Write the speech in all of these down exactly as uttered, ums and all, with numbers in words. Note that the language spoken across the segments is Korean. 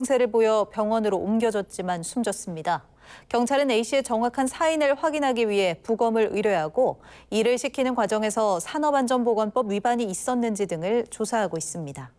증세를 보여 병원으로 옮겨졌지만 숨졌습니다. 경찰은 A씨의 정확한 사인을 확인하기 위해 부검을 의뢰하고 일을 시키는 과정에서 산업안전보건법 위반이 있었는지 등을 조사하고 있습니다.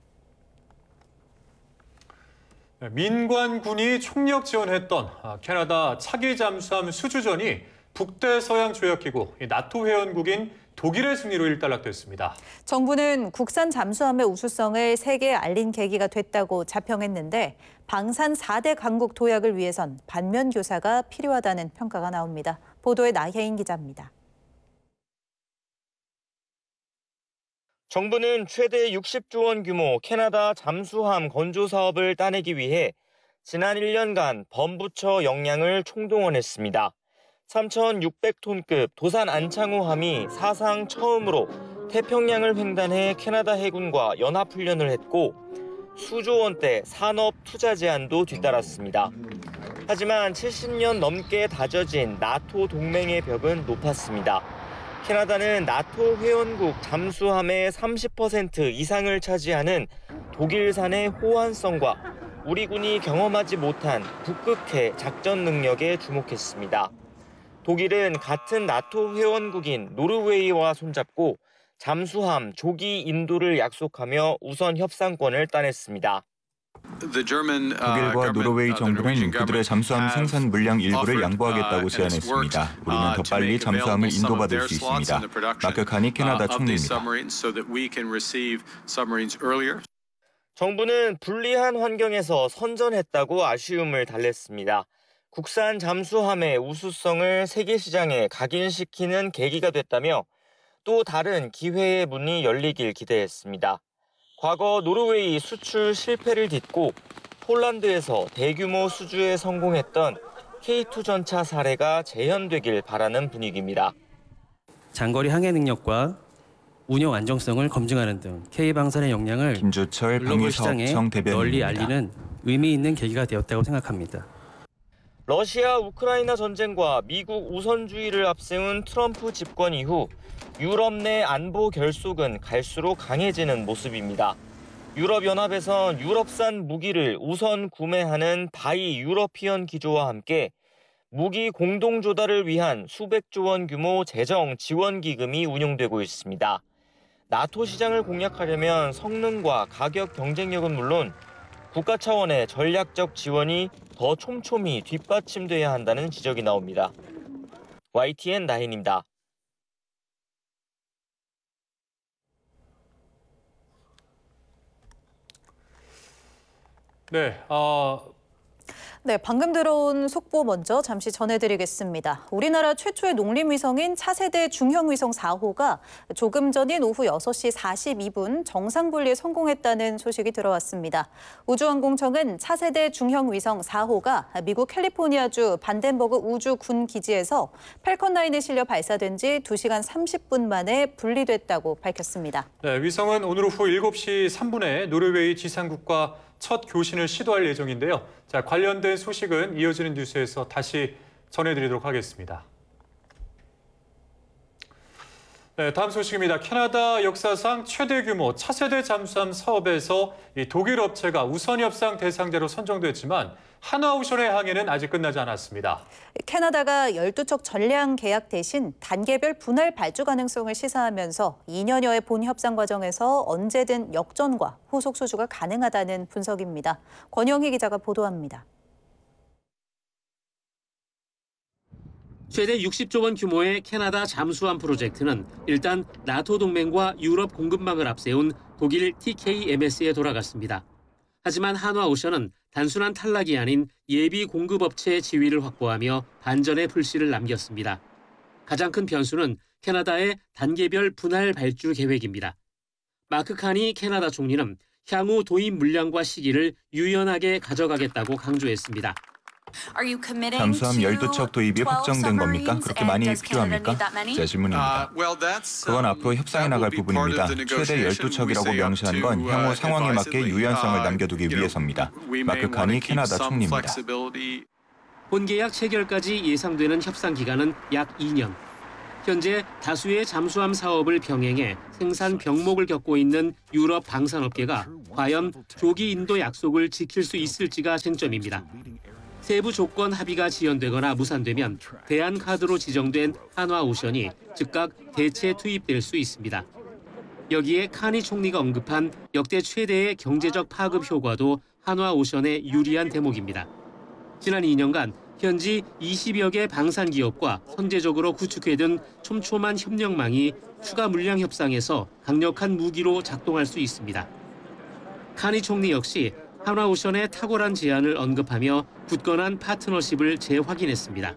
민관군이 총력 지원했던 캐나다 차기 잠수함 수주전이 북대서양 조약기구 나토 회원국인 독일의 승리로 일단락됐습니다. 정부는 국산 잠수함의 우수성을 세계에 알린 계기가 됐다고 자평했는데 방산 사 대 강국 도약을 위해선 반면 교사가 필요하다는 평가가 나옵니다. 보도에 나혜인 기자입니다. 정부는 최대 육십조 원 규모 캐나다 잠수함 건조 사업을 따내기 위해 지난 일 년간 범부처 역량을 총동원했습니다. 삼천육백 톤급 도산 안창호함이 사상 처음으로 태평양을 횡단해 캐나다 해군과 연합훈련을 했고 수조 원대 산업 투자 제안도 뒤따랐습니다. 하지만 칠십 년 넘게 다져진 나토 동맹의 벽은 높았습니다. 캐나다는 나토 회원국 잠수함의 삼십 퍼센트 이상을 차지하는 독일산의 호환성과 우리 군이 경험하지 못한 북극해 작전 능력에 주목했습니다. 독일은 같은 나토 회원국인 노르웨이와 손잡고 잠수함 조기 인도를 약속하며 우선 협상권을 따냈습니다. 독일과 노르웨이 정부는 그들의 잠수함 생산 물량 일부를 양보하겠다고 제안했습니다. 우리는 더 빨리 잠수함을 인도받을 수 있습니다. 마크 카니 캐나다 총리입니다. 정부는 불리한 환경에서 선전했다고 아쉬움을 달랬습니다. 국산 잠수함의 우수성을 세계 시장에 각인시키는 계기가 됐다며 또 다른 기회의 문이 열리길 기대했습니다. 과거 노르웨이 수출 실패를 딛고 폴란드에서 대규모 수주에 성공했던 케이 투 전차 사례가 재현되길 바라는 분위기입니다. 장거리 항해 능력과 운영 안정성을 검증하는 등 K방산의 역량을 김주철 글로벌 시장에 방위사업청 널리 대변인입니다. 알리는 의미 있는 계기가 되었다고 생각합니다. 러시아 우크라이나 전쟁과 미국 우선주의를 앞세운 트럼프 집권 이후 유럽 내 안보 결속은 갈수록 강해지는 모습입니다. 유럽연합에선 유럽산 무기를 우선 구매하는 바이 유러피언 기조와 함께 무기 공동 조달을 위한 수백조 원 규모 재정 지원 기금이 운용되고 있습니다. 나토 시장을 공략하려면 성능과 가격 경쟁력은 물론 국가 차원의 전략적 지원이 더 촘촘히 뒷받침돼야 한다는 지적이 나옵니다. 와이티엔 나인입니다. 네, 어... 네, 방금 들어온 속보 먼저 잠시 전해드리겠습니다. 우리나라 최초의 농림위성인 차세대 중형위성 사 호가 조금 전인 오후 여섯 시 사십이 분 정상 분리에 성공했다는 소식이 들어왔습니다. 우주항공청은 차세대 중형위성 사 호가 미국 캘리포니아주 반덴버그 우주군 기지에서 팰컨 나인에 실려 발사된 지 두 시간 삼십 분 만에 분리됐다고 밝혔습니다. 네, 위성은 오늘 오후 일곱 시 삼 분에 노르웨이 지상국과 첫 교신을 시도할 예정인데요. 자, 관련된 소식은 이어지는 뉴스에서 다시 전해드리도록 하겠습니다. 네, 다음 소식입니다. 캐나다 역사상 최대 규모 차세대 잠수함 사업에서 이 독일 업체가 우선 협상 대상자로 선정됐지만 한화오션의 항해는 아직 끝나지 않았습니다. 캐나다가 열두 척 전량 계약 대신 단계별 분할 발주 가능성을 시사하면서 이 년여의 본 협상 과정에서 언제든 역전과 후속 수주가 가능하다는 분석입니다. 권영희 기자가 보도합니다. 최대 육십조 원 규모의 캐나다 잠수함 프로젝트는 일단 나토 동맹과 유럽 공급망을 앞세운 독일 티케이엠에스에 돌아갔습니다. 하지만 한화오션은 단순한 탈락이 아닌 예비 공급업체의 지위를 확보하며 반전의 불씨를 남겼습니다. 가장 큰 변수는 캐나다의 단계별 분할 발주 계획입니다. 마크 카니 캐나다 총리는 향후 도입 물량과 시기를 유연하게 가져가겠다고 강조했습니다. 잠수함 열두 척 도입이 확정된 겁니까? 그렇게 많이 필요합니까? 제 질문입니다. 그건 앞으로 협상해 나갈 부분입니다. 최대 열두 척이라고 명시한 건 향후 상황에 맞게 유연성을 남겨두기 위해서입니다. 마크 카니 캐나다 총리입니다. 본계약 체결까지 예상되는 협상 기간은 약 이 년. 현재 다수의 잠수함 사업을 병행해 생산 병목을 겪고 있는 유럽 방산업계가 과연 조기 인도 약속을 지킬 수 있을지가 쟁점입니다. 세부 조건 합의가 지연되거나 무산되면 대안카드로 지정된 한화오션이 즉각 대체 투입될 수 있습니다. 여기에 카니 총리가 언급한 역대 최대의 경제적 파급 효과도 한화오션에 유리한 대목입니다. 지난 이 년간 현지 이십여 개 방산 기업과 선제적으로 구축해둔 촘촘한 협력망이 추가 물량 협상에서 강력한 무기로 작동할 수 있습니다. 카니 총리 역시 한화오션의 탁월한 제안을 언급하며 굳건한 파트너십을 재확인했습니다.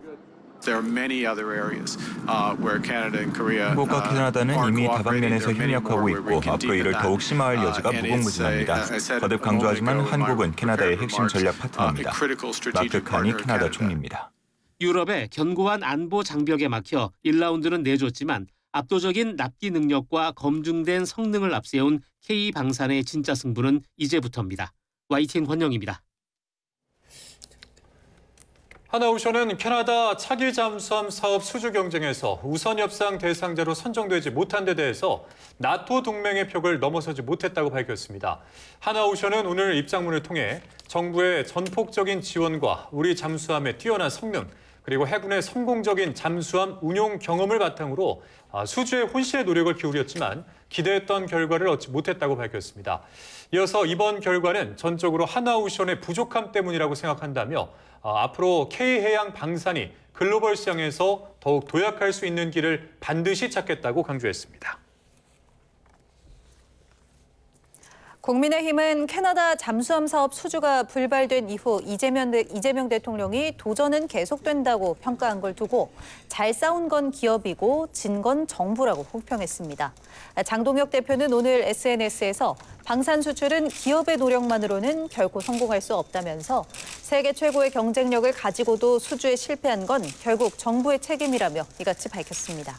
한국과 캐나다는 이미 다방면에서 협력하고 있고 앞으로 이를 더욱 심화할 여지가 무궁무진합니다. 거듭 강조하지만 한국은 캐나다의 핵심 전략 파트너입니다. 마크 카니 캐나다 총리입니다. 유럽의 견고한 안보 장벽에 막혀 일 라운드는 내줬지만 압도적인 납기 능력과 검증된 성능을 앞세운 K방산의 진짜 승부는 이제부터입니다. 와이티엔 권영입니다. 한화오션은 캐나다 차기 잠수함 사업 수주 경쟁에서 우선 협상 대상자로 선정되지 못한 데 대해서 나토 동맹의 벽을 넘어서지 못했다고 밝혔습니다. 한화오션은 오늘 입장문을 통해 정부의 전폭적인 지원과 우리 잠수함의 뛰어난 성능, 그리고 해군의 성공적인 잠수함 운용 경험을 바탕으로 수주에 혼신의 노력을 기울였지만 기대했던 결과를 얻지 못했다고 밝혔습니다. 이어서 이번 결과는 전적으로 한화오션의 부족함 때문이라고 생각한다며 앞으로 K해양 방산이 글로벌 시장에서 더욱 도약할 수 있는 길을 반드시 찾겠다고 강조했습니다. 국민의힘은 캐나다 잠수함 사업 수주가 불발된 이후 이재명, 이재명 대통령이 도전은 계속된다고 평가한 걸 두고 잘 싸운 건 기업이고 진 건 정부라고 혹평했습니다. 장동혁 대표는 오늘 에스엔에스에서 방산 수출은 기업의 노력만으로는 결코 성공할 수 없다면서 세계 최고의 경쟁력을 가지고도 수주에 실패한 건 결국 정부의 책임이라며 이같이 밝혔습니다.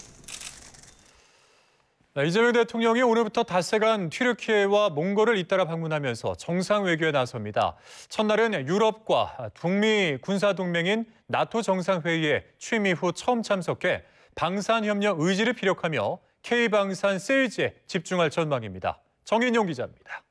이재명 대통령이 오늘부터 닷새간 튀르키예와 몽골을 잇따라 방문하면서 정상외교에 나섭니다. 첫날은 유럽과 북미 군사동맹인 나토 정상회의에 취임 이후 처음 참석해 방산협력 의지를 피력하며 K방산 세일즈에 집중할 전망입니다. 정인용 기자입니다.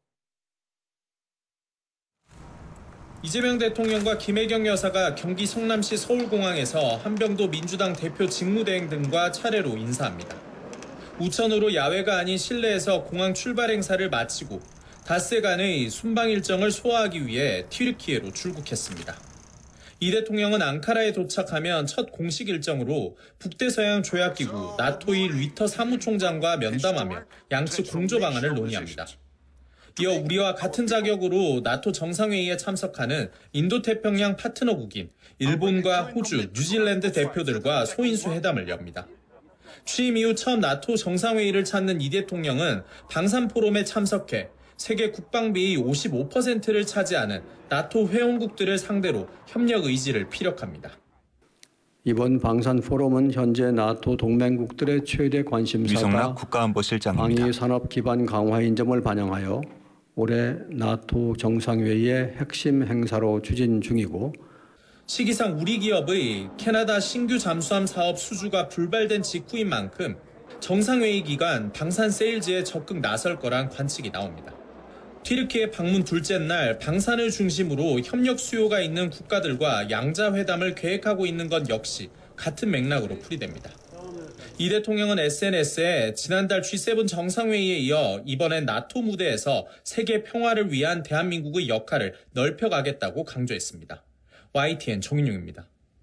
이재명 대통령과 김혜경 여사가 경기 성남시 서울공항에서 한병도 민주당 대표 직무대행 등과 차례로 인사합니다. 우천으로 야외가 아닌 실내에서 공항 출발 행사를 마치고 닷새간의 순방 일정을 소화하기 위해 튀르키예로 출국했습니다. 이 대통령은 앙카라에 도착하면 첫 공식 일정으로 북대서양 조약기구 나토의 리터 사무총장과 면담하며 양측 공조 방안을 논의합니다. 이어 우리와 같은 자격으로 나토 정상회의에 참석하는 인도태평양 파트너국인 일본과 호주, 뉴질랜드 대표들과 소인수 회담을 엽니다. 취임 이후 처음 나토 정상회의를 찾는 이 대통령은 방산포럼에 참석해 세계 국방비의 오십오 퍼센트를 차지하는 나토 회원국들을 상대로 협력 의지를 피력합니다. 이번 방산 포럼은 현재 나토 동맹국들의 최대 관심사가 유성락 국가안보실장입니다. 방위 산업 기반 강화인 점을 반영하여 올해 나토 정상회의의 핵심 행사로 추진 중이고 시기상 우리 기업의 캐나다 신규 잠수함 사업 수주가 불발된 직후인 만큼 정상회의 기간 방산 세일즈에 적극 나설 거란 관측이 나옵니다. 튀르키예 방문 둘째 날 방산을 중심으로 협력 수요가 있는 국가들과 양자회담을 계획하고 있는 것 역시 같은 맥락으로 풀이됩니다. 이 대통령은 에스엔에스에 지난달 지 세븐 정상회의에 이어 이번엔 나토 무대에서 세계 평화를 위한 대한민국의 역할을 넓혀가겠다고 강조했습니다. 와이티엔 정인용입니다.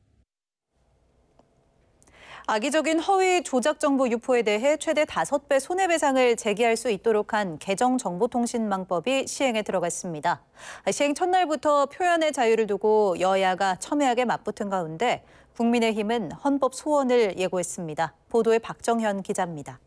악의적인 허위 조작 정보 유포에 대해 최대 다섯 배 손해배상을 제기할 수 있도록 한 개정정보통신망법이 시행에 들어갔습니다. 시행 첫날부터 표현의 자유를 두고 여야가 첨예하게 맞붙은 가운데 국민의힘은 헌법 소원을 예고했습니다. 보도에 박정현 기자입니다.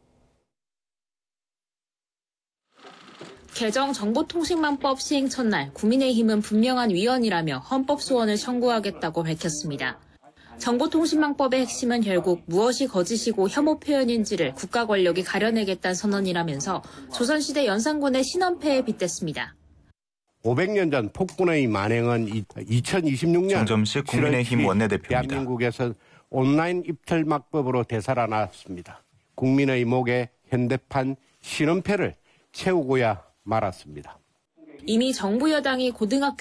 개정 정보통신망법 시행 첫날 국민의힘은 분명한 위헌이라며 헌법 소원을 청구하겠다고 밝혔습니다. 정보통신망법의 핵심은 결국 무엇이 거짓이고 혐오 표현인지를 국가 권력이 가려내겠다는 선언이라면서 조선시대 연산군의 신원패에 빗댔습니다. 오백 년 전 폭군의 만행은 이천이십육 년 정점식 국민의힘 원내대표입니다. 대한민국에서 온라인 입틀막법으로 되살아났습니다. 국민의 목에 현대판 신원표를 채우고야 말았습니다. 이미 정부 여당이 고등학교